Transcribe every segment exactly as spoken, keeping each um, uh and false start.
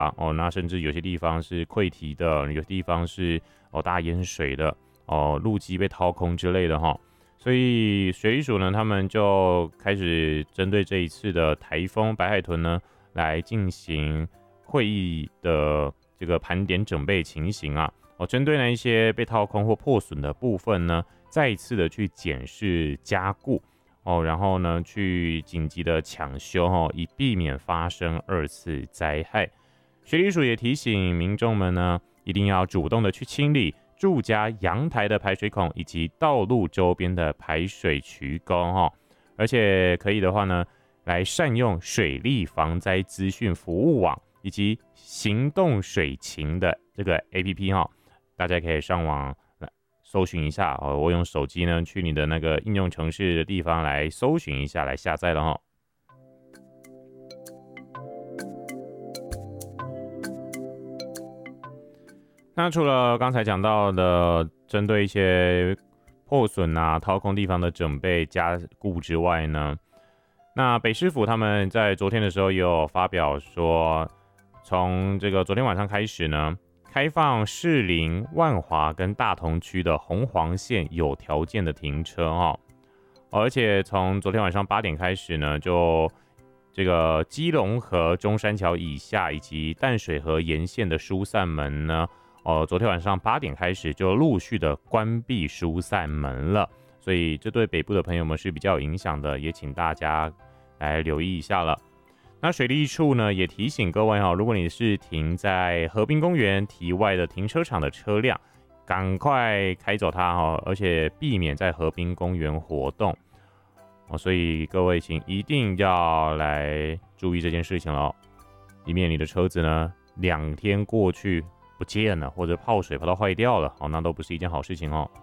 啊，哦，那甚至有些地方是溃堤的，有些地方是哦大淹水的，哦路基被掏空之类的哈。所以水利署呢，他们就开始针对这一次的台风白海豚呢，来进行会议的这个盘点整备情形啊。哦，针对那一些被掏空或破损的部分呢，再一次的去检视加固。哦，然后呢，去紧急的抢修哦，以避免发生二次灾害。水利署也提醒民众们呢，一定要主动的去清理住家阳台的排水孔以及道路周边的排水渠沟哈，而且可以的话呢，来善用水利防灾资讯服务网以及行动水情的这个 A P P 哈，大家可以上网搜寻一下哦。我用手机呢去你的那个应用程式的地方来搜寻一下，来下载了哈。那除了刚才讲到的针对一些破损啊、掏空地方的准备加固之外呢，那北市府他们在昨天的时候也有发表说，从这个昨天晚上开始呢，开放士林、万华跟大同区的红黄线有条件的停车哈，而且从昨天晚上八点开始呢，就这个基隆河中山桥以下以及淡水河沿线的疏散门呢。哦，昨天晚上八点开始就陆续的关闭疏散门了，所以这对北部的朋友们是比较有影响的，也请大家来留意一下了。那水利处呢也提醒各位哈，如果你是停在河滨公园堤外的停车场的车辆，赶快开走它哈，而且避免在河滨公园活动哦。所以各位请一定要来注意这件事情了，以免你的车子呢两天过去不见了，或者泡水泡到坏掉了，哦，那都不是一件好事情哦。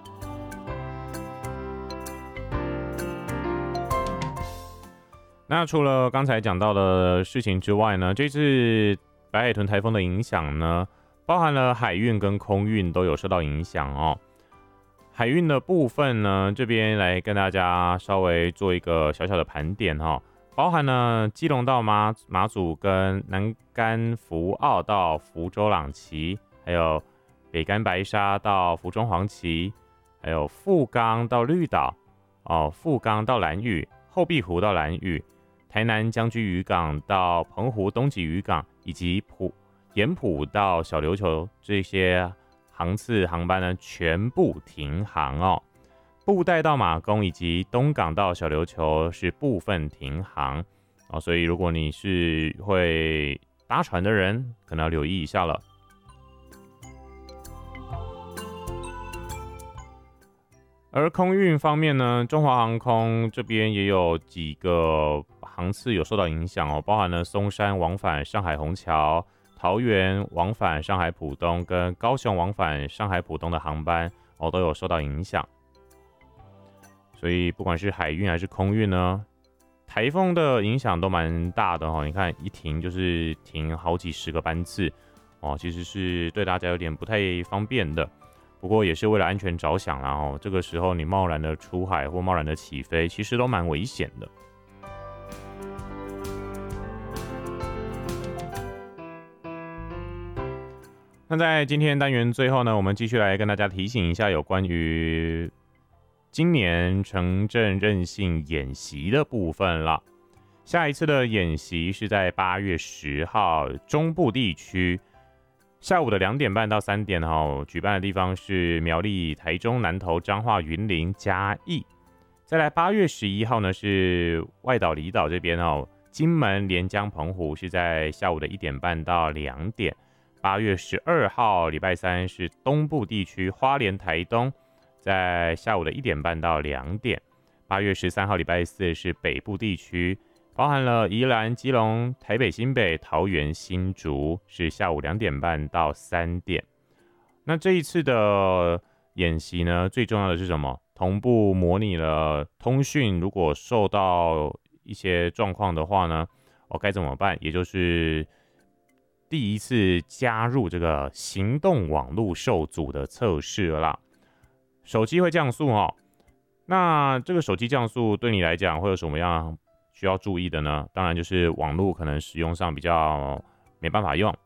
那除了刚才讲到的事情之外呢，这次白海豚台风的影响呢，包含了海运跟空运都有受到影响哦。海运的部分呢，这边来跟大家稍微做一个小小的盘点哈、哦。包含了基隆到马马祖跟南竿福澳到福州朗旗，还有北竿白沙到福中黄旗，还有富冈到绿岛，哦，富冈到兰屿，后壁湖到兰屿，台南将军渔港到澎湖东极渔港，以及埔盐埔到小琉球这些航次航班呢，全部停航哦。布袋到马公以及东港到小琉球是部分停航哦，所以如果你是会搭船的人，可能要留意一下了。而空运方面呢，中华航空这边也有几个航次有受到影响哦，包含了松山往返上海虹桥、桃园往返上海浦东跟高雄往返上海浦东的航班哦，都有受到影响。所以不管是海运还是空运呢，台风的影响都蛮大的哦。你看一停就是停好几十个班次哦，其实是对大家有点不太方便的。不过也是为了安全着想啦哦，这个时候你贸然的出海或贸然的起飞，其实都蛮危险的。那在今天单元最后呢，我们继续来跟大家提醒一下有关于今年城镇韧性演习的部分了。下一次的演习是在八月十号，中部地区下午的两点半到三点哈，举办的地方是苗栗、台中、南投、彰化、云林、嘉义。再来八月十一号呢是外岛离岛这边哦，金门、连江、澎湖是在下午的一点半到两点。八月十二号礼拜三是东部地区花莲、台东，在下午的一点半到两点。八月十三号礼拜四是北部地区，包含了宜兰、基隆、台北、新北、桃园、新竹，是下午两点半到三点。那这一次的演习呢，最重要的是什么？同步模拟了通讯，如果受到一些状况的话呢，哦，该怎么办？也就是第一次加入这个行动网络受阻的测试了啦。手机会降速哦，那这个手机降速对你来讲会有什么样需要注意的呢？当然就是网络可能使用上比较没办法用。